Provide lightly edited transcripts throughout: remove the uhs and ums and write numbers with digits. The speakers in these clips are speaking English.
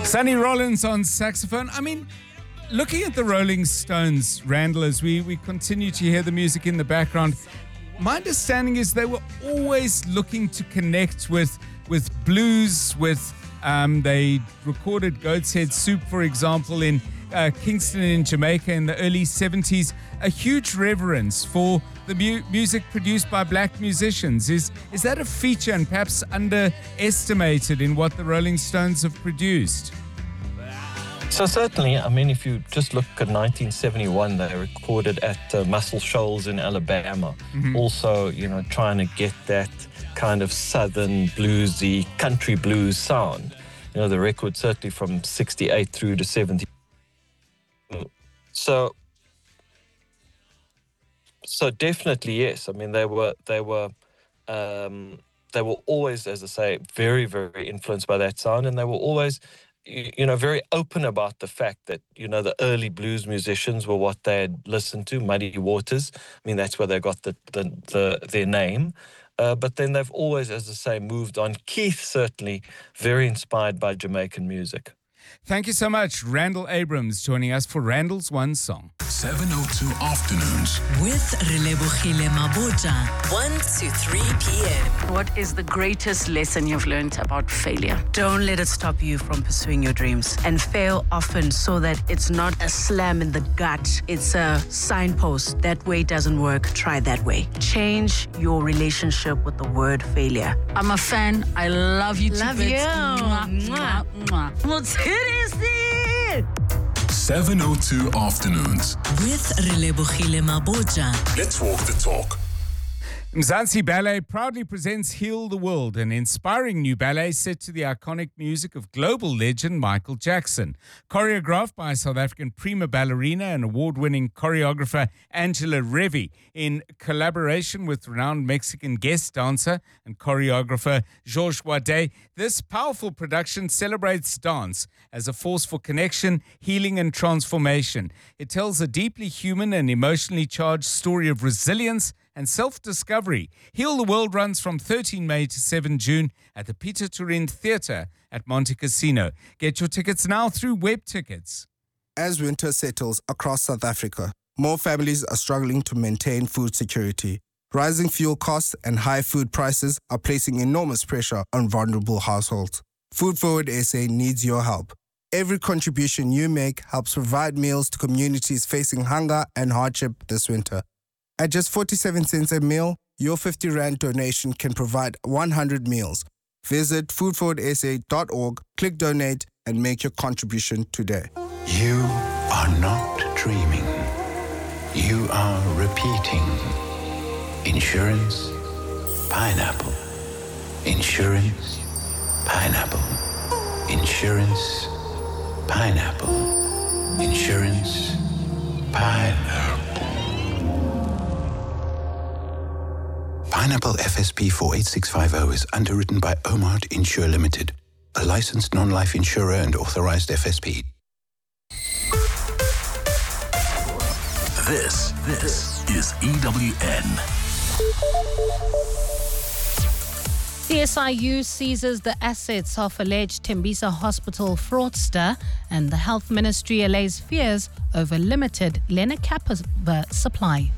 Sonny Rollins on saxophone. I mean, looking at the Rolling Stones, Randall, as we continue to hear the music in the background, my understanding is they were always looking to connect with blues, they recorded Goat's Head Soup, for example, in Kingston in Jamaica in the early 70s. A huge reverence for the music produced by black musicians. Is that a feature and perhaps underestimated in what the Rolling Stones have produced? So certainly, I mean, if you just look at 1971, they recorded at Muscle Shoals in Alabama. Mm-hmm. Also, trying to get that kind of southern bluesy, country blues sound. The record certainly from 68 through to 70. So definitely, yes. I mean, they were always, as I say, very, very influenced by that sound, and they were always, very open about the fact that, the early blues musicians were what they had listened to, Muddy Waters. I mean, that's where they got their name. But then they've always, as I say, moved on. Keith, certainly, very inspired by Jamaican music. Thank you so much, Randall Abrams, joining us for Randall's One Song. 702 Afternoons with Relebogile Mabotja, 1 to 3 p.m. What is the greatest lesson you've learned about failure? Don't let it stop you from pursuing your dreams. And fail often so that it's not a slam in the gut. It's a signpost. That way doesn't work. Try that way. Change your relationship with the word failure. I'm a fan. I love you. Love bits. you. Mwah, mwah, mwah. 702 Afternoons with Relebogile Mabotja. Let's walk the talk. Mzansi Ballet proudly presents Heal the World, an inspiring new ballet set to the iconic music of global legend Michael Jackson. Choreographed by South African prima ballerina and award-winning choreographer Angela Revi in collaboration with renowned Mexican guest dancer and choreographer Georges Wade, this powerful production celebrates dance as a force for connection, healing and transformation. It tells a deeply human and emotionally charged story of resilience and self-discovery. Heal the World runs from 13 May to 7 June at the Peter Turin Theatre at Monte Cassino. Get your tickets now through Web Tickets. As winter settles across South Africa, more families are struggling to maintain food security. Rising fuel costs and high food prices are placing enormous pressure on vulnerable households. Food Forward SA needs your help. Every contribution you make helps provide meals to communities facing hunger and hardship this winter. At just 47 cents a meal, your 50 Rand donation can provide 100 meals. Visit foodforwardsa.org, click donate, and make your contribution today. You are not dreaming. You are repeating. Insurance, pineapple. Insurance, pineapple. Insurance, pineapple. Insurance, pineapple. Pineapple FSP 48650 is underwritten by Omart Insure Limited, a licensed non-life insurer and authorized FSP. This is EWN. The SIU seizes the assets of alleged Tembisa Hospital fraudster, and the Health Ministry allays fears over limited lenacapavir supply.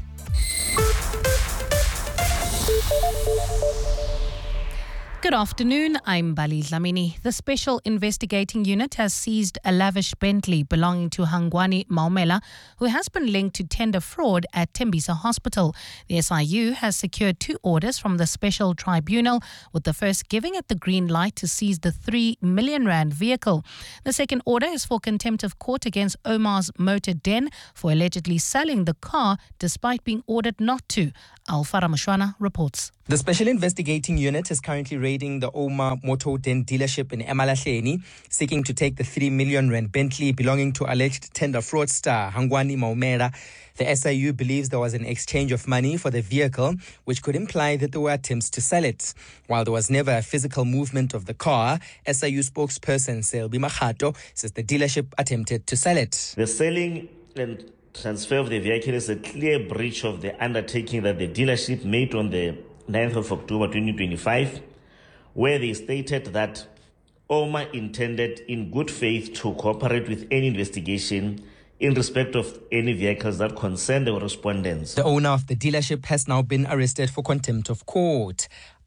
Good afternoon, I'm Bali Dlamini. The Special Investigating Unit has seized a lavish Bentley belonging to Hangwani Maumela, who has been linked to tender fraud at Tembisa Hospital. The SIU has secured 2 orders from the Special Tribunal, with the first giving it the green light to seize the 3 million rand vehicle. The second order is for contempt of court against Omar's Motor Den for allegedly selling the car despite being ordered not to. Alfara Mashwana reports. The Special Investigating Unit is currently raiding the Omar Motor Den dealership in Emalahleni, seeking to take the 3 million rand Bentley belonging to alleged tender fraudster Hangwani Maumela. The SIU believes there was an exchange of money for the vehicle, which could imply that there were attempts to sell it. While there was never a physical movement of the car, SIU spokesperson Selby Mahato says the dealership attempted to sell it. The selling and transfer of the vehicle is a clear breach of the undertaking that the dealership made on the 9th of October 2025, where they stated that OMA intended in good faith to cooperate with any investigation in respect of any vehicles that concern the respondents. The owner of the dealership has now been arrested for contempt of court.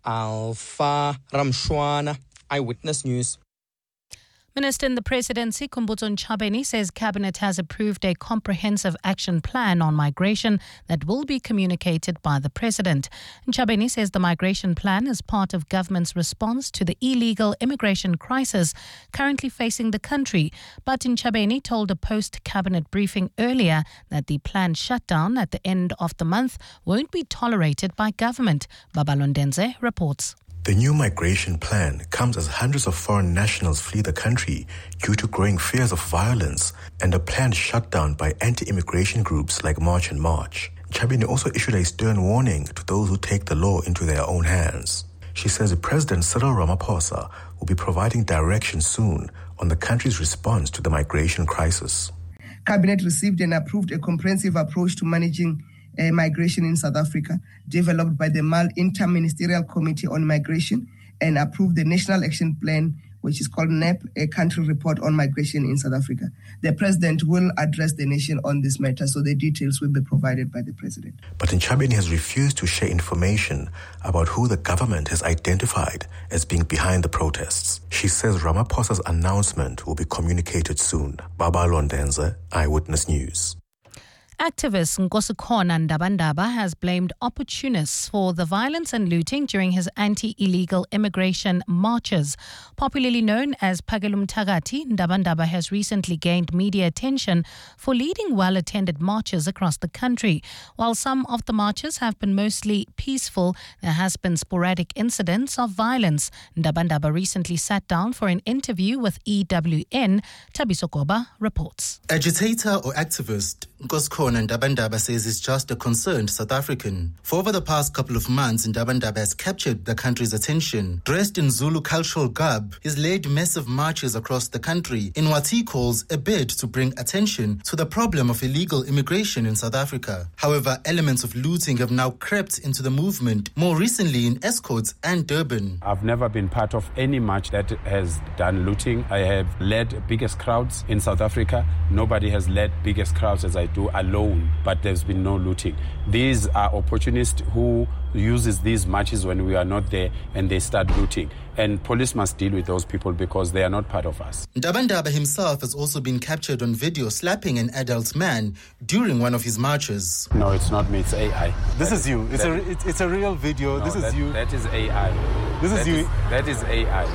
Alpha Ramshwana, Eyewitness News. Minister in the Presidency, Khumbudzo Ntshavheni, says Cabinet has approved a comprehensive action plan on migration that will be communicated by the President. Ntshavheni says the migration plan is part of government's response to the illegal immigration crisis currently facing the country. But Ntshavheni told a post-Cabinet briefing earlier that the planned shutdown at the end of the month won't be tolerated by government. Babalo Ndenze reports. The new migration plan comes as hundreds of foreign nationals flee the country due to growing fears of violence and a planned shutdown by anti-immigration groups like March and March. Ntshavheni also issued a stern warning to those who take the law into their own hands. She says President Cyril Ramaphosa will be providing direction soon on the country's response to the migration crisis. Cabinet received and approved a comprehensive approach to managing migration in South Africa, developed by the Inter-Ministerial Committee on Migration, and approved the National Action Plan, which is called NAP, a country report on migration in South Africa. The President will address the nation on this matter, so the details will be provided by the President. But Ntshavheni has refused to share information about who the government has identified as being behind the protests. She says Ramaphosa's announcement will be communicated soon. Babalo Ndenze, Eyewitness News. Activist Nkosikhona Ndabandaba has blamed opportunists for the violence and looting during his anti-illegal immigration marches. Popularly known as Phakela Umthakathi, Ndabandaba has recently gained media attention for leading well-attended marches across the country. While some of the marches have been mostly peaceful, there has been sporadic incidents of violence. Ndabandaba recently sat down for an interview with EWN. Thabiso Goba reports. Agitator or activist Nkosikhona Ndabandaba says he's just a concerned South African. For over the past couple of months, Ndabandaba has captured the country's attention. Dressed in Zulu cultural garb, he's led massive marches across the country in what he calls a bid to bring attention to the problem of illegal immigration in South Africa. However, elements of looting have now crept into the movement, more recently in Escorts and Durban. I've never been part of any march that has done looting. I have led biggest crowds in South Africa. Nobody has led biggest crowds as I do alone, but there's been no looting. These are opportunists who uses these marches when we are not there and they start looting. And police must deal with those people because they are not part of us. Ndabandaba himself has also been captured on video slapping an adult man during one of his marches. No, it's not me, it's AI. This is you. It's a real video. No, this is you. That is AI. This is you. That is AI.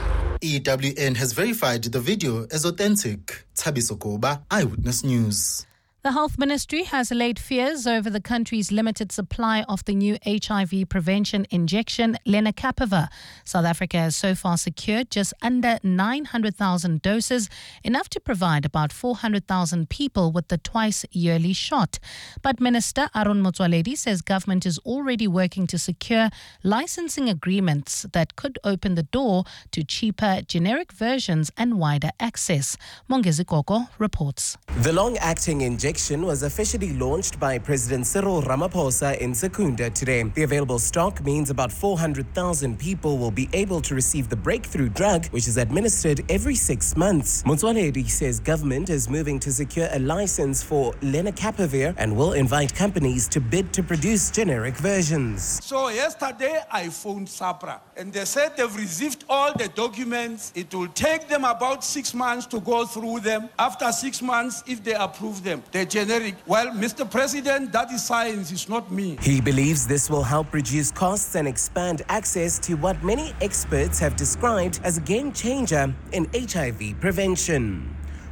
EWN has verified the video as authentic. Thabiso Goba, Eyewitness News. The Health Ministry has allayed fears over the country's limited supply of the new HIV prevention injection, lenacapavir. South Africa has so far secured just under 900,000 doses, enough to provide about 400,000 people with the twice-yearly shot. But Minister Aaron Motsoaledi says government is already working to secure licensing agreements that could open the door to cheaper generic versions and wider access. Mongezi Koko reports. The long-acting injection was officially launched by President Cyril Ramaphosa in Secunda today. The available stock means about 400,000 people will be able to receive the breakthrough drug, which is administered every 6 months. Motsoaledi says government is moving to secure a license for lenacapavir and will invite companies to bid to produce generic versions. So yesterday I phoned SAPRA and they said they've received all the documents. It will take them about 6 months to go through them. After 6 months, if they approve them, the generic. Well, Mr. President, that is science, it's not me. He believes this will help reduce costs and expand access to what many experts have described as a game changer in HIV prevention.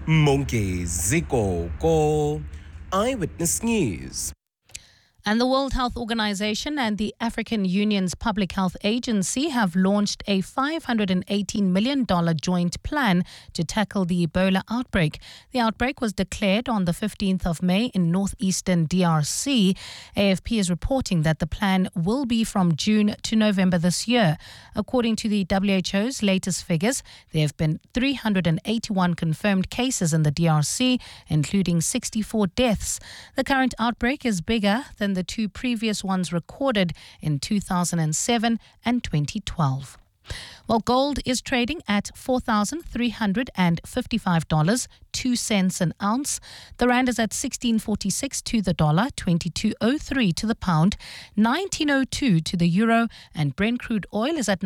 Mongezi Koko, Eyewitness News. And the World Health Organization and the African Union's Public Health Agency have launched a $518 million joint plan to tackle the Ebola outbreak. The outbreak was declared on the 15th of May in northeastern DRC. AFP is reporting that the plan will be from June to November this year. According to the WHO's latest figures, there have been 381 confirmed cases in the DRC, including 64 deaths. The current outbreak is bigger than the two previous ones recorded in 2007 and 2012. Well, gold is trading at $4,355, 2 cents an ounce. The rand is at 16.46 to the dollar, 22.03 to the pound, 19.02 to the euro, and Brent crude oil is at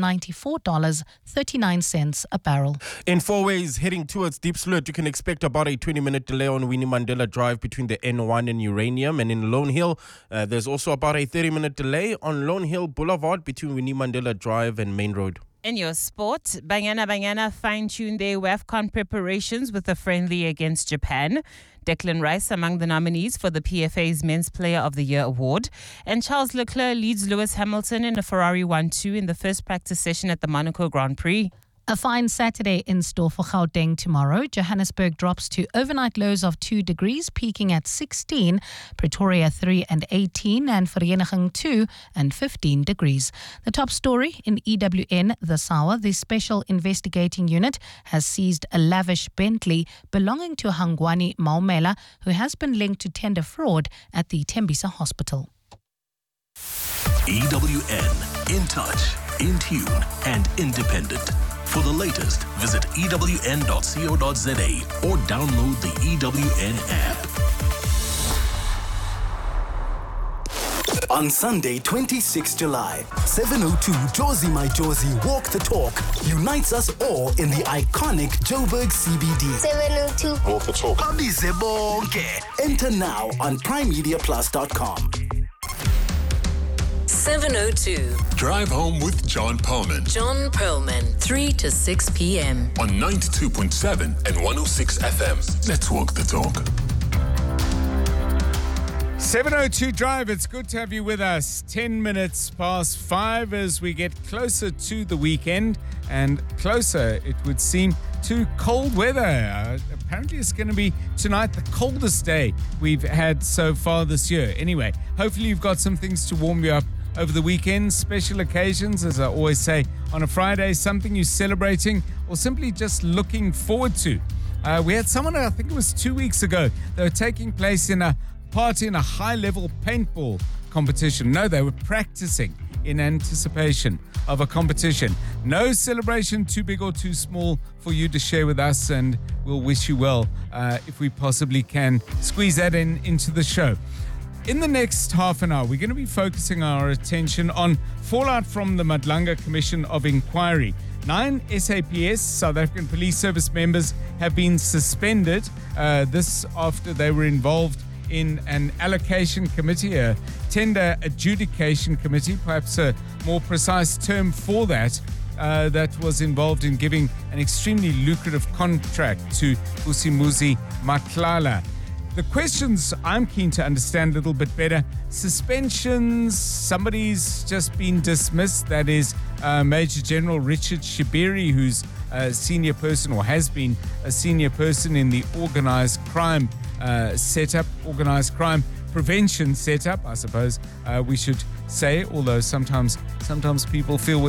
$94.39 a barrel. In Fourways heading towards Deep Sloot, you can expect about a 20-minute delay on Winnie Mandela Drive between the N1 and Uranium. And in Lone Hill, there's also about a 30-minute delay on Lone Hill Boulevard between Winnie Mandela Drive and Main Road. In your sport, Banyana fine-tuned their WAFCON preparations with a friendly against Japan. Declan Rice among the nominees for the PFA's Men's Player of the Year award. And Charles Leclerc leads Lewis Hamilton in a Ferrari 1-2 in the first practice session at the Monaco Grand Prix. A fine Saturday in store for Gauteng tomorrow. Johannesburg drops to overnight lows of 2 degrees, peaking at 16. Pretoria 3 and 18, and Vereeniging 2 and 15 degrees. The top story in EWN this hour: the Special Investigating Unit has seized a lavish Bentley belonging to Hangwani Maumela, who has been linked to tender fraud at the Tembisa Hospital. EWN, in touch, in tune, and independent. For the latest, visit ewn.co.za or download the EWN app. On Sunday, 26 July, 7:02 Jozi My Jozi Walk the Talk unites us all in the iconic Joburg CBD. 7:02 Walk the Talk. Abize bonke. Enter now on primemediaplus.com. 7:02. Drive home with John Perlman. John Perlman, 3 to 6 p.m. On 92.7 and 106 FM. Let's walk the talk. 7:02 Drive, it's good to have you with us. 10 minutes past 5 as we get closer to the weekend and closer, it would seem, to cold weather. Apparently it's going to be tonight the coldest day we've had so far this year. Anyway, hopefully you've got some things to warm you up over the weekend, special occasions, as I always say, on a Friday, something you're celebrating or simply just looking forward to. We had someone, I think it was 2 weeks ago, they were taking place in a party in a high-level paintball competition. No, they were practicing in anticipation of a competition. No celebration too big or too small for you to share with us, and we'll wish you well if we possibly can squeeze that into the show. In the next half an hour, we're going to be focusing our attention on fallout from the Madlanga Commission of Inquiry. 9 SAPS, South African Police Service members, have been suspended. This after they were involved in an allocation committee, a tender adjudication committee, perhaps a more precise term for that, that was involved in giving an extremely lucrative contract to Usimuzi Matlala. The questions I'm keen to understand a little bit better: suspensions, somebody's just been dismissed, that is Major General Richard Shibiri, who's a senior person or has been a senior person in the organized crime setup, organized crime prevention setup, I suppose we should say, although sometimes people feel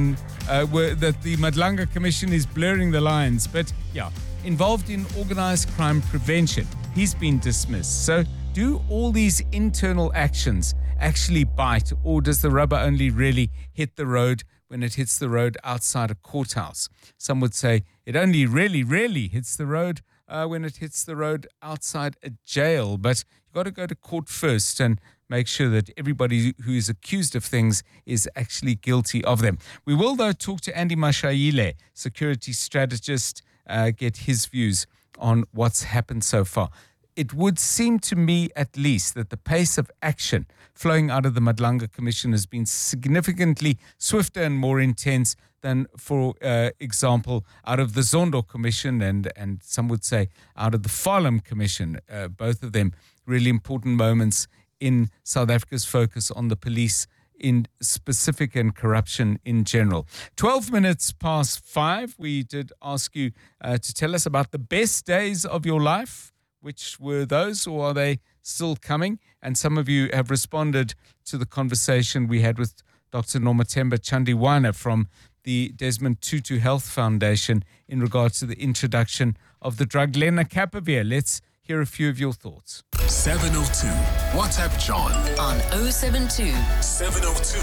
that the Madlanga Commission is blurring the lines. But yeah, involved in organized crime prevention. He's been dismissed. So do all these internal actions actually bite, or does the rubber only really hit the road when it hits the road outside a courthouse? Some would say it only really hits the road when it hits the road outside a jail. But you've got to go to court first and make sure that everybody who is accused of things is actually guilty of them. We will, though, talk to Andy Mashayile, security strategist, get his views on what's happened so far. It would seem to me, at least, that the pace of action flowing out of the Madlanga Commission has been significantly swifter and more intense than, for example, out of the Zondo Commission and some would say out of the Farlam Commission. Both of them really important moments in South Africa's focus on the police in specific and corruption in general. 12 minutes past 5, we did ask you to tell us about the best days of your life. Which were those, or are they still coming? And some of you have responded to the conversation we had with Dr. Nomathemba Chandiwana from the Desmond Tutu Health Foundation in regards to the introduction of the drug lenacapavir. Let's hear a few of your thoughts. 702. WhatsApp John on 072 702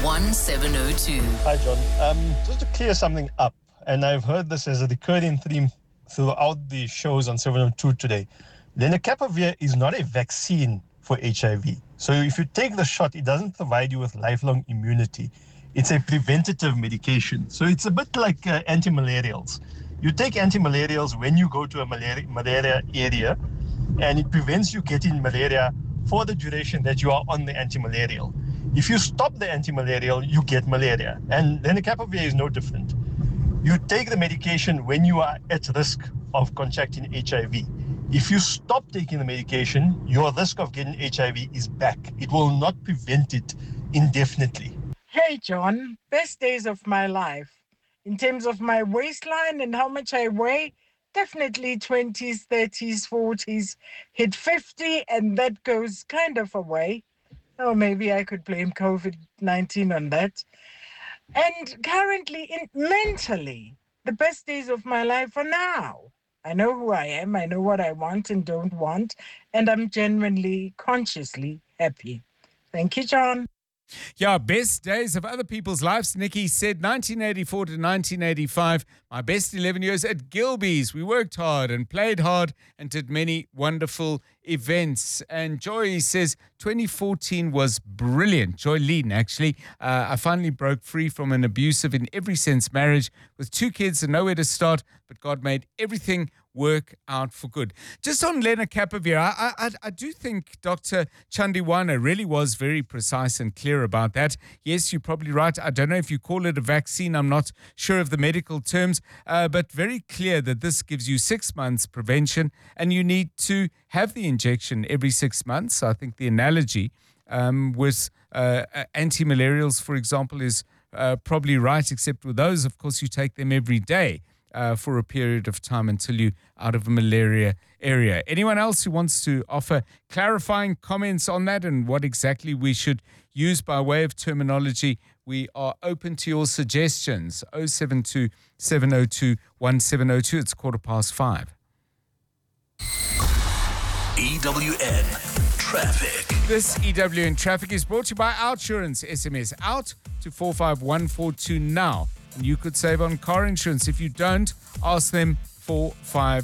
1702. Hi, John. Just to clear something up, and I've heard this as a recurring theme throughout the shows on 702 today. Lenacapavir is not a vaccine for HIV. So if you take the shot, it doesn't provide you with lifelong immunity. It's a preventative medication. So it's a bit like anti-malarials. You take anti-malarials when you go to a malaria area, and it prevents you getting malaria for the duration that you are on the anti-malarial. If you stop the anti-malarial, you get malaria. And lenacapavir is no different. You take the medication when you are at risk of contracting HIV. If you stop taking the medication, your risk of getting HIV is back. It will not prevent it indefinitely. Hey, John, best days of my life. In terms of my waistline and how much I weigh, definitely 20s, 30s, 40s, hit 50, and that goes kind of away. Or maybe I could blame COVID-19 on that. And currently, mentally, the best days of my life are now. I know who I am, I know what I want and don't want, and I'm genuinely, consciously happy. Thank you, John. Yeah, best days of other people's lives. Nikki said 1984 to 1985, my best 11 years at Gilby's. We worked hard and played hard and did many wonderful events. And Joy says 2014 was brilliant. Joy Lean, actually. I finally broke free from an abusive in every sense marriage with 2 kids and nowhere to start, but God made everything work out for good. Just on lenacapavir, I do think Dr. Chandiwana really was very precise and clear about that. Yes, you're probably right. I don't know if you call it a vaccine. I'm not sure of the medical terms, but very clear that this gives you 6 months prevention and you need to have the injection every 6 months. I think the analogy with anti-malarials, for example, is probably right, except with those, of course, you take them every day. For a period of time until you're out of a malaria area. Anyone else who wants to offer clarifying comments on that and what exactly we should use by way of terminology, we are open to your suggestions. 072 702 1702. It's 5:15. EWN Traffic. This EWN Traffic is brought to you by Outsurance. SMS out to 45142 now. And you could save on car insurance. If you don't, ask them for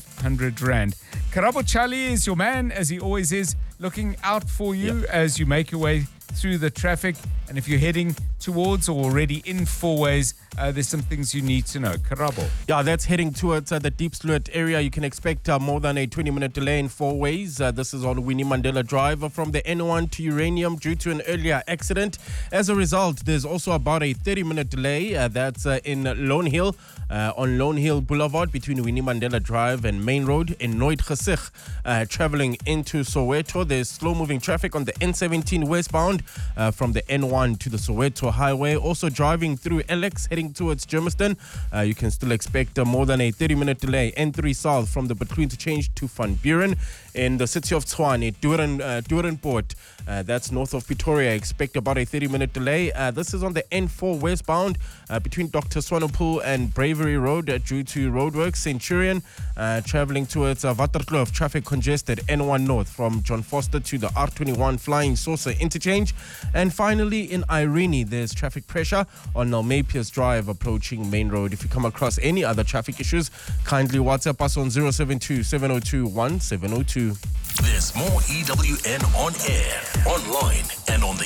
500 Rand. Karabo Chali is your man, as he always is, looking out for you as you make your way through the traffic. And if you're heading towards or already in four-ways, there's some things you need to know. Karabo. Yeah, that's heading towards the Diepsloot area. You can expect more than a 20-minute delay in four-ways. This is on Winnie Mandela Drive from the N1 to Uranium due to an earlier accident. As a result, there's also about a 30-minute delay. That's in Lone Hill, on Lone Hill Boulevard between Winnie Mandela Drive and Main Road in Nooit Gesig. Traveling into Soweto, there's slow-moving traffic on the N17 westbound from the N1 to the Soweto Highway. Also driving through Alex, heading towards Germiston. You can still expect more than a 30-minute delay. N3 south from the Between to change to Van Buren. In the city of Tshwane, Doornpoort, that's north of Pretoria. Expect about a 30-minute delay. This is on the N4 westbound between Dr. Swanepoel and Bravery Road due to roadworks. Centurion traveling towards Waterkloof, traffic congested. N1 north from John Foster to the R21 Flying Saucer interchange. And finally, in Irene, there's traffic pressure on Nalmapius Drive approaching Main Road. If you come across any other traffic issues, kindly WhatsApp us on 072 702 1702. There's more EWN on air, online, and on the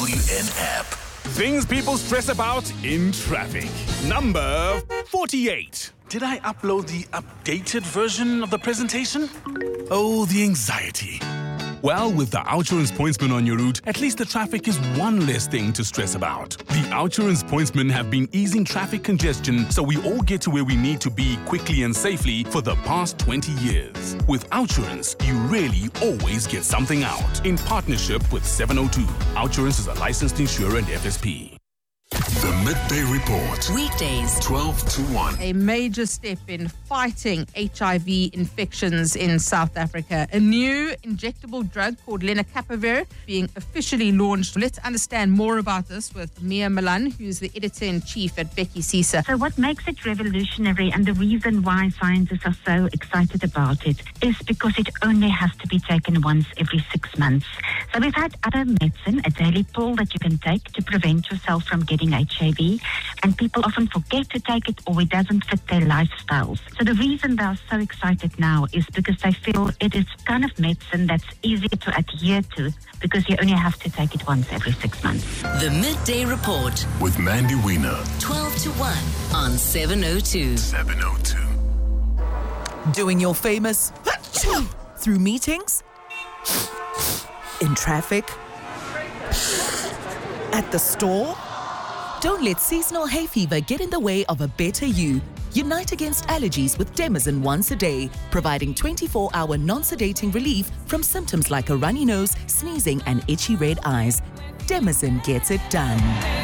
EWN app. Things people stress about in traffic. Number 48. Did I upload the updated version of the presentation? Oh, the anxiety. Well, with the Outsurance Pointsman on your route, at least the traffic is one less thing to stress about. The Outsurance Pointsmen have been easing traffic congestion so we all get to where we need to be quickly and safely for the past 20 years. With Outsurance, you really always get something out. In partnership with 702, Outsurance is a licensed insurer and FSP. The Midday Report. Weekdays, 12 to 1. A major step in fighting HIV infections in South Africa. A new injectable drug called lenacapavir being officially launched. Let's understand more about this with Mia Milan, who's the editor-in-chief at Becky Cisa. So what makes it revolutionary and the reason why scientists are so excited about it is because it only has to be taken once every 6 months. So we've had other medicine, a daily pill that you can take to prevent yourself from getting HIV, and people often forget to take it or it doesn't fit their lifestyles. So the reason they are so excited now is because they feel it is kind of medicine that's easier to adhere to because you only have to take it once every 6 months. The Midday Report with Mandy Wiener. 12 to 1 on 702. 702. Doing your famous through meetings, in traffic, at the store. Don't let seasonal hay fever get in the way of a better you. Unite against allergies with Demazin once a day, providing 24-hour non-sedating relief from symptoms like a runny nose, sneezing, and itchy red eyes. Demazin gets it done.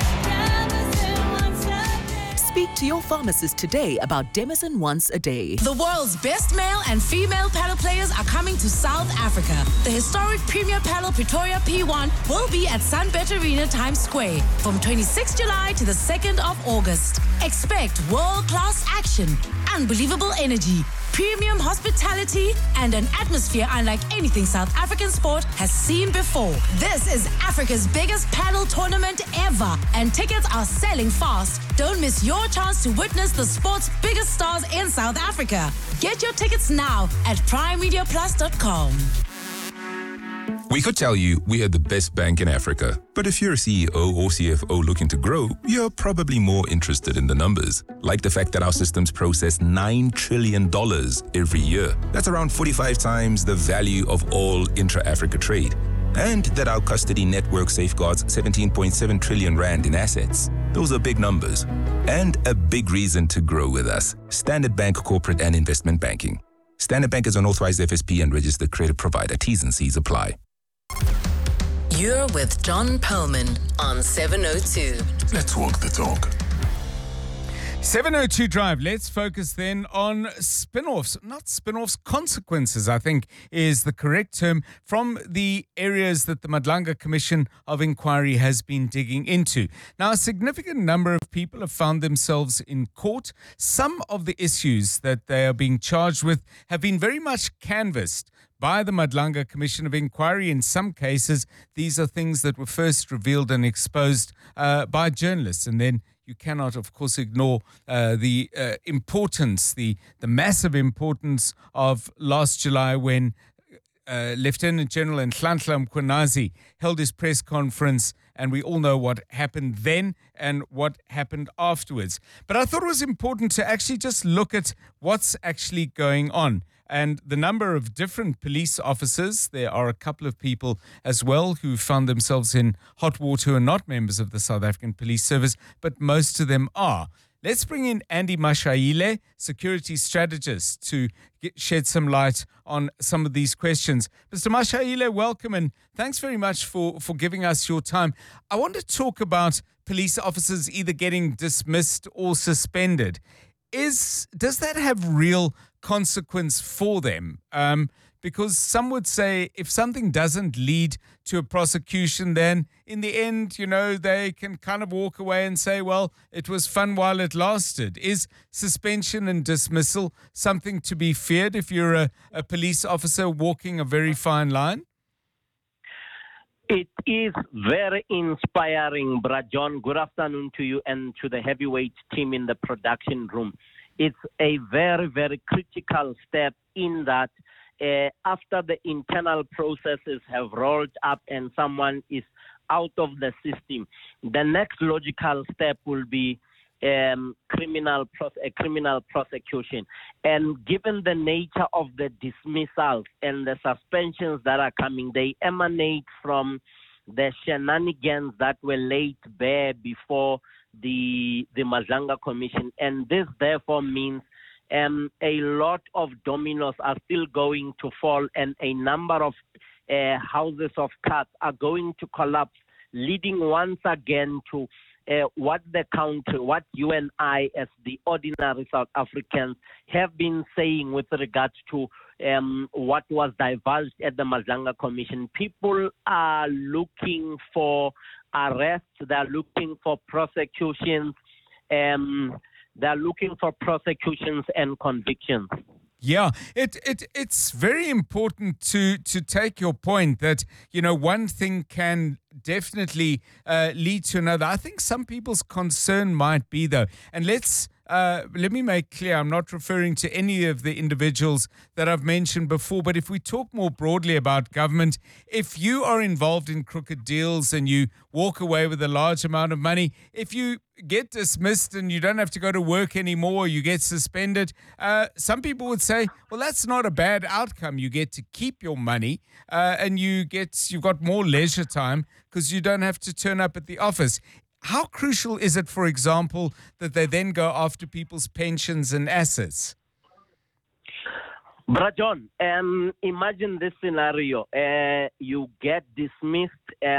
Speak to your pharmacist today about Demazin once a day. The world's best male and female paddle players are coming to South Africa. The historic Premier Paddle Pretoria P1 will be at Sunbet Arena Times Square from 26 July to the 2nd of August. Expect world-class action, unbelievable energy, premium hospitality, and an atmosphere unlike anything South African sport has seen before. This is Africa's biggest paddle tournament ever, and tickets are selling fast. Don't miss your chance to witness the sport's biggest stars in South Africa. Get your tickets now at primemediaplus.com. We could tell you we are the best bank in Africa, but if you're a CEO or CFO looking to grow, you're probably more interested in the numbers. Like the fact that our systems process $9 trillion every year. That's around 45 times the value of all intra-Africa trade. And that our custody network safeguards 17.7 trillion rand in assets. Those are big numbers. And a big reason to grow with us. Standard Bank Corporate and Investment Banking. Standard Bank is an authorized FSP and registered credit provider. T's and C's apply. You're with John Perlman on 702. Let's walk the talk. 702 Drive. Let's focus then on spin-offs. Not spin-offs, consequences, I think, is the correct term from the areas that the Madlanga Commission of Inquiry has been digging into. Now, a significant number of people have found themselves in court. Some of the issues that they are being charged with have been very much canvassed by the Madlanga Commission of Inquiry. In some cases, these are things that were first revealed and exposed by journalists, and then you cannot, of course, ignore the importance, the massive importance of last July when Lieutenant General Nhlanhla Mkhwanazi held his press conference, and we all know what happened then and what happened afterwards. But I thought it was important to actually just look at what's actually going on. And the number of different police officers, there are a couple of people as well who found themselves in hot water who are not members of the South African Police Service, but most of them are. Let's bring in Andy Mashaile, security strategist, to shed some light on some of these questions. Mr. Mashaile, welcome, and thanks very much for giving us your time. I want to talk about police officers either getting dismissed or suspended. Does that have real consequence for them? Because some would say if something doesn't lead to a prosecution, then in the end, they can kind of walk away and say, well, it was fun while it lasted. Is suspension and dismissal something to be feared if you're a police officer walking a very fine line? It is very inspiring, Brad John. Good afternoon to you and to the heavyweight team in the production room. It's a very, very critical step in that after the internal processes have rolled up and someone is out of the system, the next logical step will be criminal prosecution. And given the nature of the dismissals and the suspensions that are coming, they emanate from the shenanigans that were laid bare before the Madlanga Commission. And this therefore means a lot of dominoes are still going to fall, and a number of houses of cards are going to collapse, leading once again to what the country, what you and I as the ordinary South Africans have been saying with regards to what was divulged at the Madlanga Commission. People are looking for arrests, they're looking for prosecutions, they're looking for prosecutions and convictions. Yeah, it's very important to take your point that, one thing can definitely lead to another. I think some people's concern might be, though, and let me make clear, I'm not referring to any of the individuals that I've mentioned before, but if we talk more broadly about government, if you are involved in crooked deals and you walk away with a large amount of money, if you get dismissed and you don't have to go to work anymore, you get suspended, some people would say, well, that's not a bad outcome. You get to keep your money and you've got more leisure time because you don't have to turn up at the office. How crucial is it, for example, that they then go after people's pensions and assets? Brother John, imagine this scenario. You get dismissed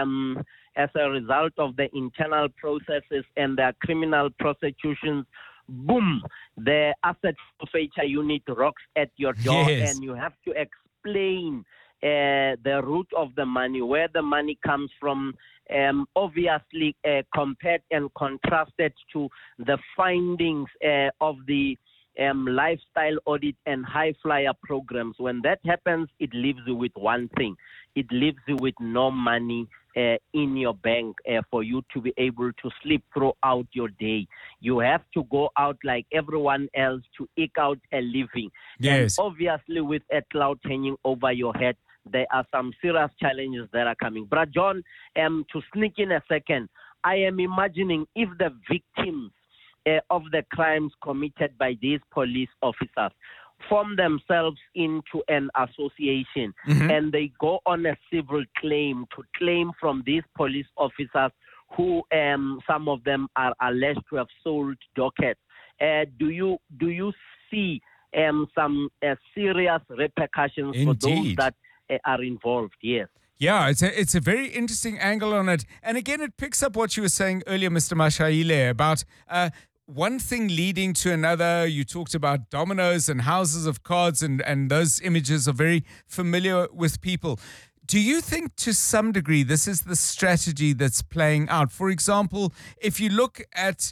as a result of the internal processes and the criminal prosecutions. Boom, the asset forfeiture unit rocks at your door, and you have to explain the root of the money, where the money comes from, obviously compared and contrasted to the findings of the lifestyle audit and high flyer programs. When that happens, it leaves you with one thing. It leaves you with no money in your bank for you to be able to sleep throughout your day. You have to go out like everyone else to eke out a living. Yes. And obviously, with a cloud hanging over your head, there are some serious challenges that are coming. Brother John, to sneak in a second, I am imagining if the victims of the crimes committed by these police officers form themselves into an association and they go on a civil claim to claim from these police officers who some of them are alleged to have sold dockets. Do you see some serious repercussions for those that are involved? Yes. Yeah, it's a very interesting angle on it. And again, it picks up what you were saying earlier, Mr. Mashaile, about one thing leading to another. You talked about dominoes and houses of cards, and those images are very familiar with people. Do you think to some degree this is the strategy that's playing out? For example, if you look at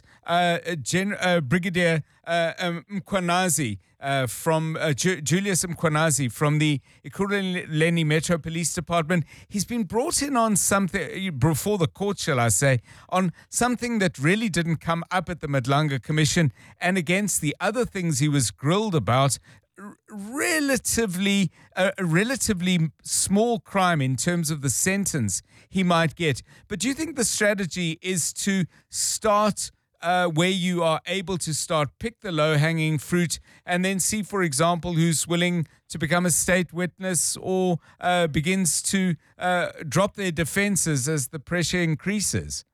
Brigadier Mkhwanazi, from Julius Mkhwanazi from the Ekurhuleni Metro Police Department, he's been brought in on something, before the court, shall I say, on something that really didn't come up at the Madlanga Commission, and against the other things he was grilled about, relatively small crime in terms of the sentence he might get. But do you think the strategy is to start where you are able to pick the low-hanging fruit and then see, for example, who's willing to become a state witness or begins to drop their defenses as the pressure increases?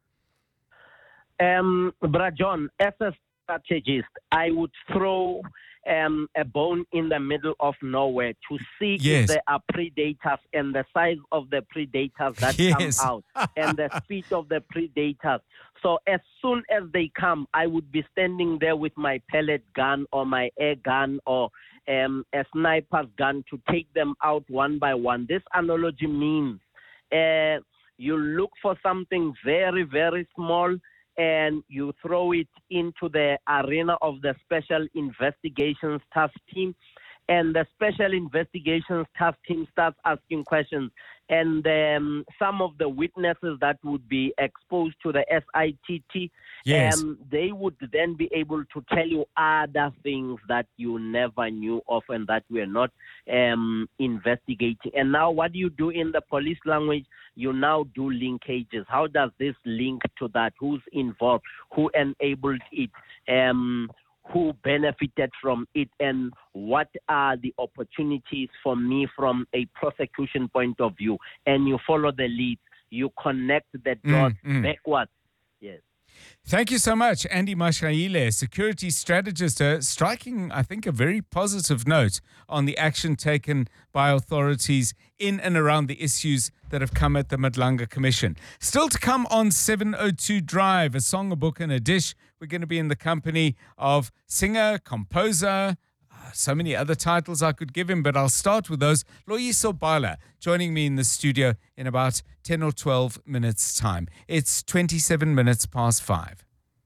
Brother John, as a strategist, I would throw a bone in the middle of nowhere to see if there are predators and the size of the predators that come out and the speed of the predators. So as soon as they come, I would be standing there with my pellet gun or my air gun or a sniper's gun to take them out one by one. This analogy means you look for something very, very small and you throw it into the arena of the Special Investigations Task Team. And the Special Investigations Task Team starts asking questions. And some of the witnesses that would be exposed to the SITT, they would then be able to tell you other things that you never knew of and that we're not investigating. And now what do you do in the police language? You now do linkages. How does this link to that? Who's involved? Who enabled it? Who benefited from it, and what are the opportunities for me from a prosecution point of view? And you follow the lead. You connect the dots backwards. Yes. Thank you so much, Andy Mashaile, security strategist, striking, I think, a very positive note on the action taken by authorities in and around the issues that have come at the Madlanga Commission. Still to come on 702 Drive, a song, a book and a dish. We're going to be in the company of singer, composer, so many other titles I could give him, but I'll start with those. Loyiso Bala joining me in the studio in about 10 or 12 minutes' time. It's 27 minutes past 5.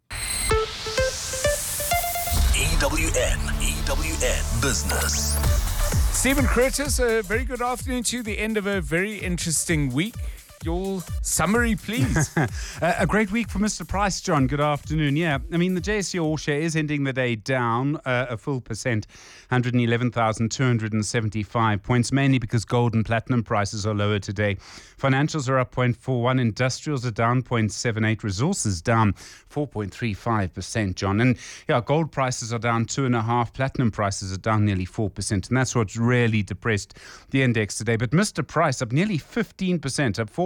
EWN Business. Stephen Curtis, a very good afternoon to you. The end of a very interesting week. Your summary, please. A great week for Mr. Price, John. Good afternoon. Yeah, I mean, the JSE All Share is ending the day down a full percent, 111,275 points, mainly because gold and platinum prices are lower today. Financials are up 0.41, industrials are down 0.78, resources down 4.35%, John. And yeah, gold prices are down 2.5%, platinum prices are down nearly 4%, and that's what's really depressed the index today. But Mr. Price up nearly 15%, up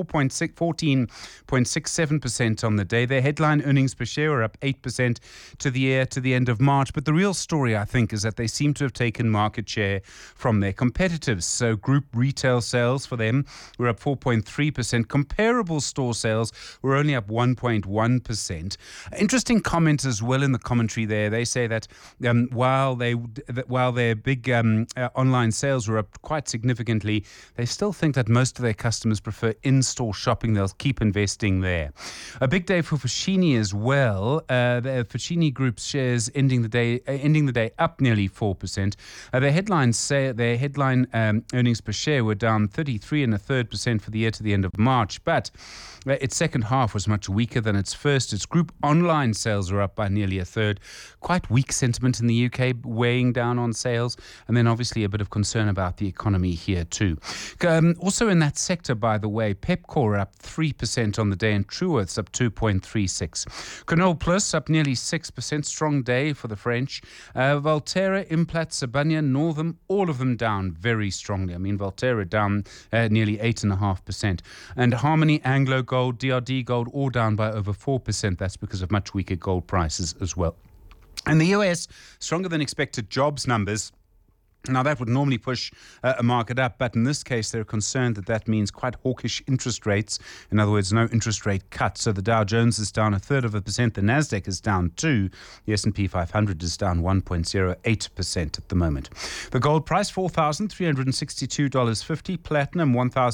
14.67% on the day. Their headline earnings per share are up 8% to the year to the end of March. But the real story, I think, is that they seem to have taken market share from their competitors. So group retail sales for them were up 4.3%. Comparable store sales were only up 1.1%. Interesting comment as well in the commentary there. They say that while their big online sales were up quite significantly, they still think that most of their customers prefer in-store shopping. They'll keep investing there. A big day for Foschini as well. The Foschini Group's shares ending the day up nearly 4%. Their headline earnings per share were down 33.33% for the year to the end of March, but its second half was much weaker than its first. Its group online sales are up by nearly a third. Quite weak sentiment in the UK, weighing down on sales, and then obviously a bit of concern about the economy here too. Also in that sector, by the way, Pepkor up 3% on the day, and Truworths up 2.36. Canal Plus up nearly 6%. Strong day for the French. Valterra, Implat, Sibanye, Northam, all of them down very strongly. I mean, Valterra down nearly 8.5%. And Harmony, Anglo Gold, DRD Gold, all down by over 4%. That's because of much weaker gold prices as well. In the US, stronger than expected jobs numbers. Now, that would normally push a market up, but in this case, they're concerned that means quite hawkish interest rates. In other words, no interest rate cut. So the Dow Jones is down 0.33%. The Nasdaq is down 2%. The S&P 500 is down 1.08% at the moment. The gold price, $4,362.50. Platinum,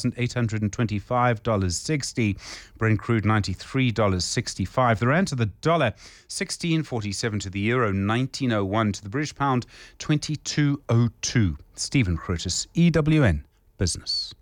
$1,825.60. Brent crude, $93.65. The rand to the dollar, 16.47 to the euro, 19.01 to the British pound, 22.02. Stephen Curtis, EWN Business.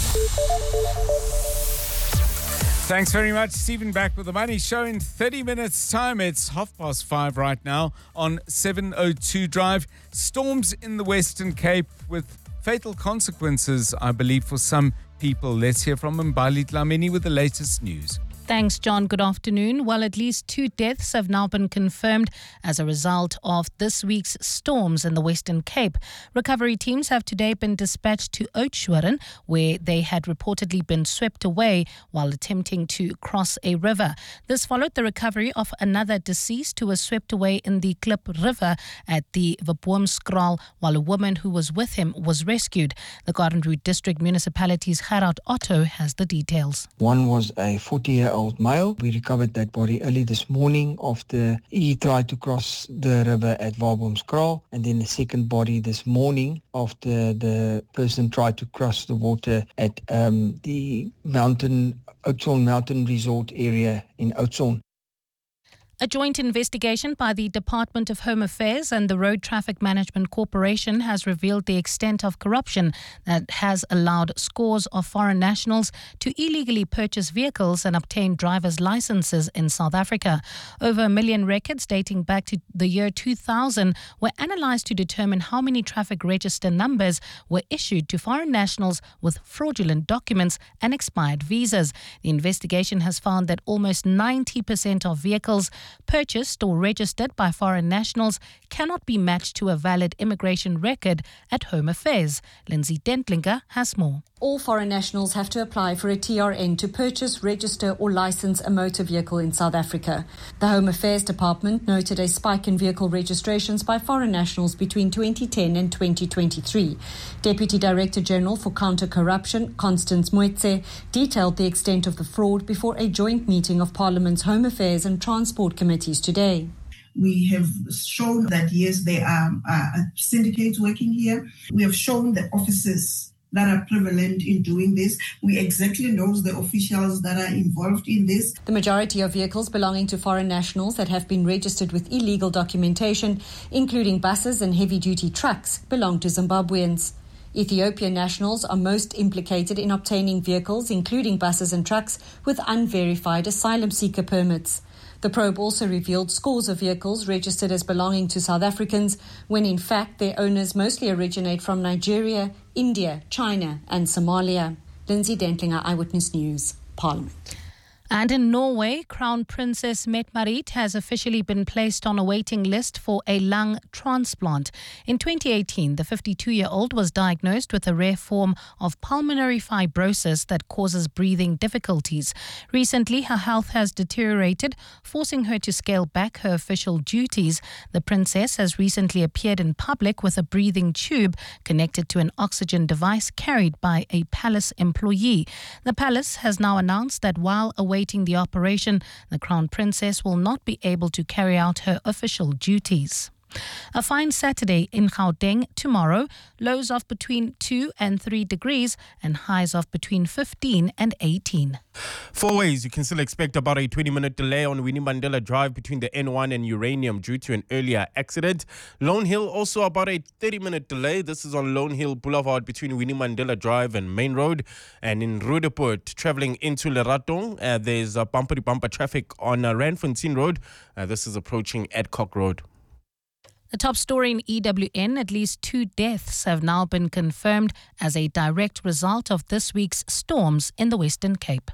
Thanks very much, Stephen. Back with the Money Show in 30 minutes' time. It's 5:30 right now on 702 Drive. Storms in the Western Cape with fatal consequences, I believe, for some people. Let's hear from Mbali Dlamini with the latest news. Thanks, John. Good afternoon. Well, at least 2 deaths have now been confirmed as a result of this week's storms in the Western Cape. Recovery teams have today been dispatched to Oudtshoorn, where they had reportedly been swept away while attempting to cross a river. This followed the recovery of another deceased who was swept away in the Klip River at the Vaboomskraal, while a woman who was with him was rescued. The Garden Route District Municipality's Gerard Otto has the details. One was a 40-year-old male. We recovered that body early this morning after he tried to cross the river at Vaboomskraal, and then the second body this morning after the person tried to cross the water at the Oudtshoorn Mountain Resort area in Oudtshoorn. A joint investigation by the Department of Home Affairs and the Road Traffic Management Corporation has revealed the extent of corruption that has allowed scores of foreign nationals to illegally purchase vehicles and obtain driver's licenses in South Africa. Over 1 million records dating back to the year 2000 were analysed to determine how many traffic register numbers were issued to foreign nationals with fraudulent documents and expired visas. The investigation has found that almost 90% of vehicles purchased or registered by foreign nationals cannot be matched to a valid immigration record at Home Affairs. Lindsay Dentlinger has more. All foreign nationals have to apply for a TRN to purchase, register or license a motor vehicle in South Africa. The Home Affairs Department noted a spike in vehicle registrations by foreign nationals between 2010 and 2023. Deputy Director General for Counter-Corruption, Constance Moetse, detailed the extent of the fraud before a joint meeting of Parliament's Home Affairs and Transport Committees today. We have shown that, yes, there are syndicates working here. We have shown the officers that are prevalent in doing this. We exactly know the officials that are involved in this. The majority of vehicles belonging to foreign nationals that have been registered with illegal documentation, including buses and heavy-duty trucks, belong to Zimbabweans. Ethiopian nationals are most implicated in obtaining vehicles, including buses and trucks, with unverified asylum seeker permits. The probe also revealed scores of vehicles registered as belonging to South Africans, when in fact their owners mostly originate from Nigeria, India, China and Somalia. Lindsay Dentlinger, Eyewitness News, Parliament. And in Norway, Crown Princess Mette-Marit has officially been placed on a waiting list for a lung transplant. In 2018, the 52-year-old was diagnosed with a rare form of pulmonary fibrosis that causes breathing difficulties. Recently, her health has deteriorated, forcing her to scale back her official duties. The princess has recently appeared in public with a breathing tube connected to an oxygen device carried by a palace employee. The palace has now announced that while awaiting the operation, the Crown Princess will not be able to carry out her official duties. A fine Saturday in Gauteng tomorrow, lows of between 2 and 3 degrees and highs of between 15 and 18. Four ways you can still expect about a 20-minute delay on Winnie Mandela Drive between the N1 and Uranium due to an earlier accident. Lone Hill also about a 30-minute delay. This is on Lone Hill Boulevard between Winnie Mandela Drive and Main Road. And in Roodepoort, traveling into Leratong, there's bumper-to-bumper traffic on Randfontein Road. This is approaching Adcock Road. The top story in EWN, at least 2 deaths have now been confirmed as a direct result of this week's storms in the Western Cape.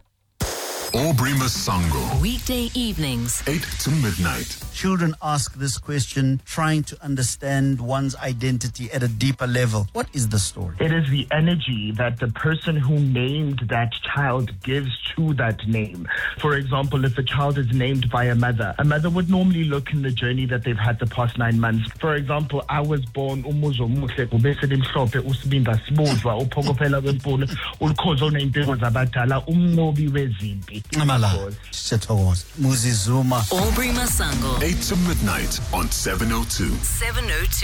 Aubrey Masango. Weekday evenings, 8 to midnight. Children ask this question, trying to understand one's identity at a deeper level. What is the story? It is the energy that the person who named that child gives to that name. For example, if a child is named by a mother would normally look in the journey that they've had the past 9 months. For example, I was born Umuzo Muhle, ubesele mhlophe usibinda sibuzwa uphokophela wempula ulukhozo oney'mpiko zabadala umnqobi wezimpi. Muzi Zuma. Aubrey Masango. 8 to midnight on 702. 702.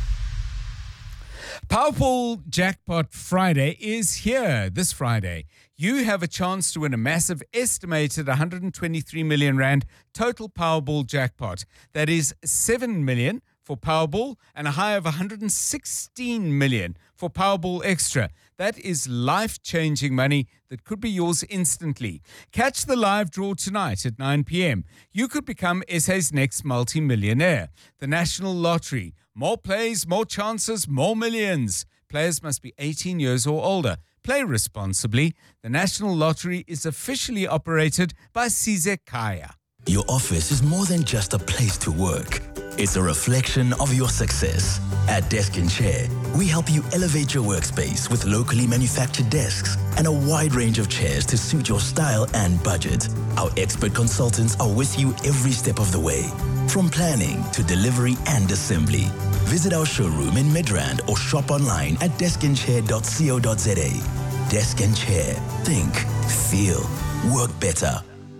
Powerball Jackpot Friday is here this Friday. You have a chance to win a massive estimated 123 million rand total Powerball jackpot. That is 7 million for Powerball and a high of 116 million for Powerball Extra. That is life-changing money that could be yours instantly. Catch the live draw tonight at 9 p.m. You could become SA's next multi-millionaire. The National Lottery. More plays, more chances, more millions. Players must be 18 years or older. Play responsibly. The National Lottery is officially operated by Sizek Kaya. Your office is more than just a place to work. It's a reflection of your success. At Desk and Chair, we help you elevate your workspace with locally manufactured desks and a wide range of chairs to suit your style and budget. Our expert consultants are with you every step of the way, from planning to delivery and assembly. Visit our showroom in Midrand or shop online at deskandchair.co.za. Desk and Chair. Think, feel, work better.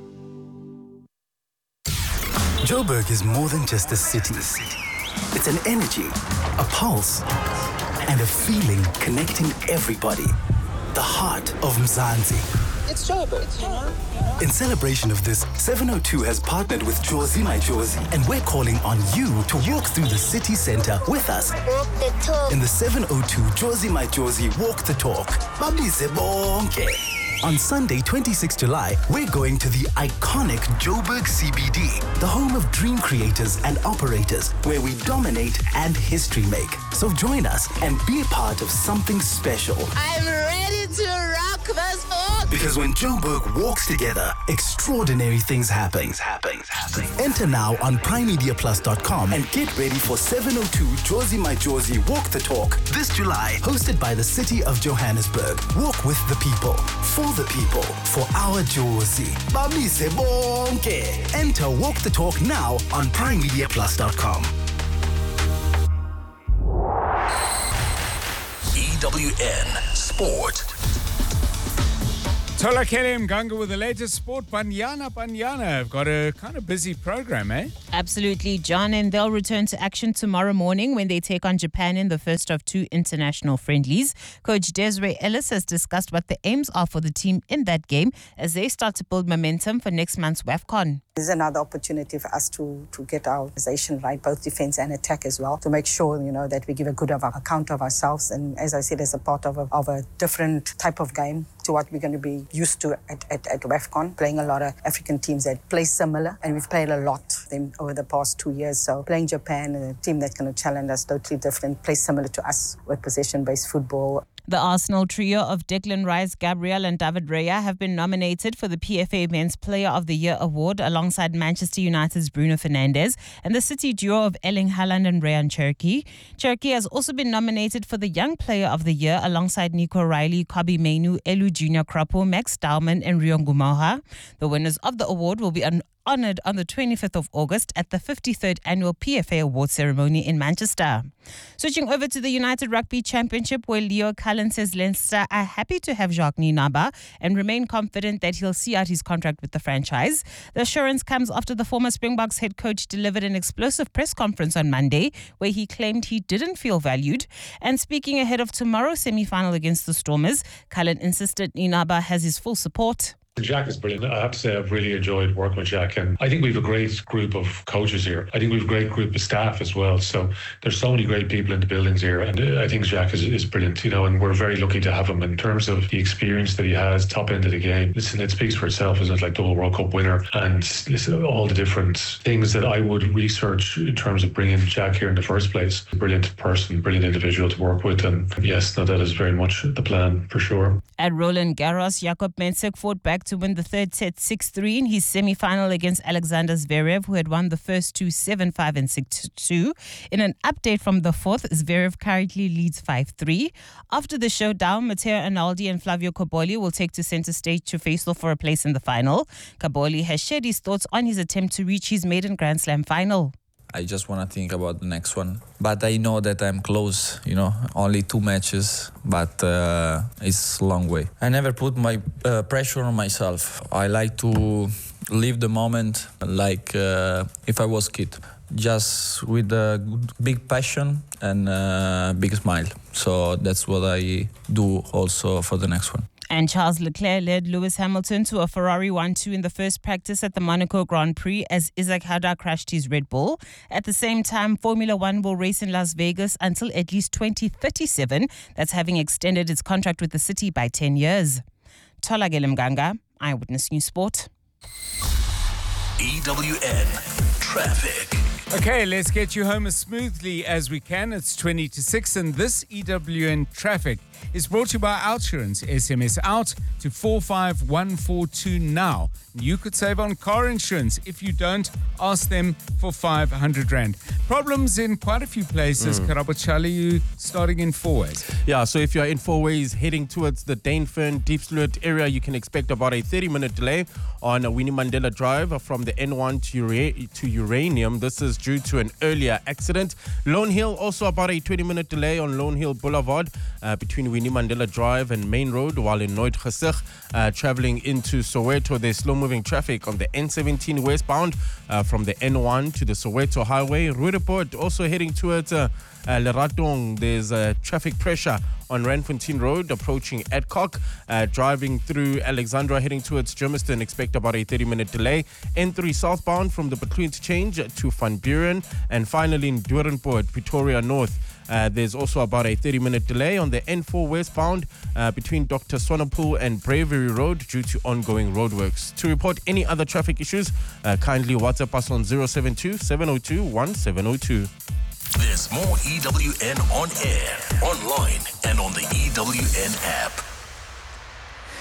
Joburg is more than just a city. It's an energy, a pulse, and a feeling connecting everybody. The heart of Mzansi. It's Joburg. In celebration of this, 702 has partnered with Jozi My Jozi, and we're calling on you to walk through the city center with us. Walk the talk. In the 702 Jozi My Jozi Walk the Talk. Babize bonke. On Sunday, 26 July, we're going to the iconic Joburg CBD, the home of dream creators and operators, where we dominate and history make. So join us and be a part of something special. I'm ready to rock this Because when Joburg walks together, extraordinary things happen. Enter now on primemediaplus.com and get ready for 702 Josie My Josie Walk the Talk this July, hosted by the City of Johannesburg. Walk with the people, for our Josie. Bamise bonke. Enter Walk the Talk now on primemediaplus.com. EWN Sport. Tola Kelly Mganga with the latest sport. Banyana have got a kind of busy program, eh? Absolutely, John, and they'll return to action tomorrow morning when they take on Japan in the first of 2 international friendlies. Coach Desiree Ellis has discussed what the aims are for the team in that game as they start to build momentum for next month's WAFCON. This is another opportunity for us to get our organization right, both defense and attack as well, to make sure, that we give a good account of ourselves. And as I said, as a part of a different type of game to what we're going to be used to at WAFCON, playing a lot of African teams that play similar, and we've played a lot them over the past 2 years. So playing Japan, a team that's going to challenge us, totally different, play similar to us with possession-based football. The Arsenal trio of Declan Rice, Gabriel and David Raya have been nominated for the PFA Men's Player of the Year award alongside Manchester United's Bruno Fernandes and the City duo of Erling Haaland and Ryan Cherki. Cherki has also been nominated for the Young Player of the Year alongside Nico Riley, Kobe Mainu, Elu Junior Krapo, Max Dowman and Riongu Moha. The winners of the award will be honoured on the 25th of August at the 53rd Annual PFA Award Ceremony in Manchester. Switching over to the United Rugby Championship, where Leo Cullen says Leinster are happy to have Jacques Nienaber and remain confident that he'll see out his contract with the franchise. The assurance comes after the former Springboks head coach delivered an explosive press conference on Monday where he claimed he didn't feel valued. And speaking ahead of tomorrow's semi-final against the Stormers, Cullen insisted Nienaber has his full support. Jack is brilliant. I have to say I've really enjoyed working with Jack, and I think we have a great group of coaches here. I think we have a great group of staff as well. So there's so many great people in the buildings here, and I think Jack is brilliant, and we're very lucky to have him in terms of the experience that he has, top end of the game. Listen, it speaks for itself, isn't it? Like double World Cup winner, and listen, all the different things that I would research in terms of bringing Jack here in the first place. Brilliant person, brilliant individual to work with, and yes, that is very much the plan for sure. At Roland Garros, Jakob Mensik fought back to win the third set 6-3 in his semi-final against Alexander Zverev, who had won the first two 7-5 and 6-2. In an update from the fourth, Zverev currently leads 5-3. After the showdown, Matteo Arnaldi and Flavio Cobolli will take to centre stage to face off for a place in the final. Cobolli has shared his thoughts on his attempt to reach his maiden Grand Slam final. I just want to think about the next one. But I know that I'm close, only 2 matches, but it's a long way. I never put my pressure on myself. I like to live the moment like if I was a kid, just with a big passion and a big smile. So that's what I do also for the next one. And Charles Leclerc led Lewis Hamilton to a Ferrari 1-2 in the first practice at the Monaco Grand Prix as Isaac Hadar crashed his Red Bull. At the same time, Formula One will race in Las Vegas until at least 2037. That's having extended its contract with the city by 10 years. Tola Mganga, Eyewitness News Sport. EWN Traffic. Okay, let's get you home as smoothly as we can. It's 20 to 6, and this EWN Traffic is brought to you by Outsurance. SMS out to 45142 now. You could save on car insurance. If you don't, ask them for 500 Rand. Problems in quite a few places. Karabachali, you starting in Fourways. Yeah, so if you're in Fourways heading towards the Dainfern, Deep Sloot area, you can expect about a 30-minute delay on Winnie Mandela Drive from the N1 to Uranium. This is due to an earlier accident. Lone Hill, also about a 20-minute delay on Lone Hill Boulevard between Winnie Mandela Drive and Main Road, while in Nooit Gesig, traveling into Soweto, there's slow-moving traffic on the N17 westbound from the N1 to the Soweto Highway. Roodepoort also heading towards Leratong. There's traffic pressure on Randfontein Road approaching Adcock. Driving through Alexandra heading towards Germiston, expect about a 30-minute delay. N3 southbound from the Batoon Interchange to Van Buren. And finally in Doornpoort, Pretoria North, there's also about a 30-minute delay on the N4 westbound between Dr. Swanepoel and Bravery Road due to ongoing roadworks. To report any other traffic issues, kindly WhatsApp us on 072-702-1702. There's more EWN on air, online, and on the EWN app.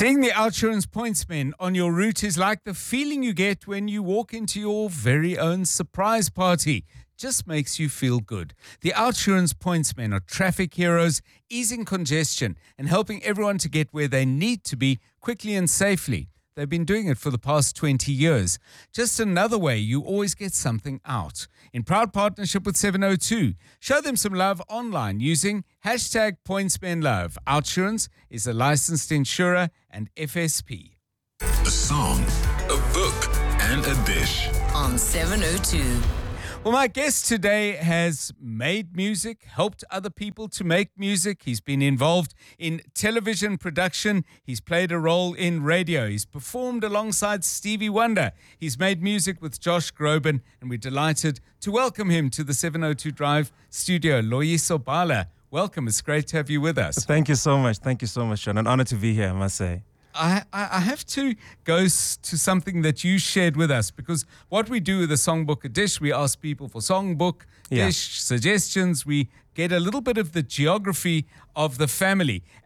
Seeing the Outsurance pointsmen on your route is like the feeling you get when you walk into your very own surprise party. Just makes you feel good. The Outsurance pointsmen are traffic heroes, easing congestion and helping everyone to get where they need to be quickly and safely. They've been doing it for the past 20 years. Just another way you always get something out. In proud partnership with 702, show them some love online using hashtag pointsmenlove. Outsurance is a licensed insurer and FSP. A song, a book, and a dish. On 702. Well, my guest today has made music, helped other people to make music. He's been involved in television production. He's played a role in radio. He's performed alongside Stevie Wonder. He's made music with Josh Groban, and we're delighted to welcome him to the 702 Drive studio. Loyiso Bala, welcome. It's great to have you with us. Thank you so much. Thank you so much, Sean. An honor to be here, I must say. I have to go to something that you shared with us, because what we do with the Songbook, a Dish, we ask people for songbook, dish, suggestions. We get a little bit of the geography of the family.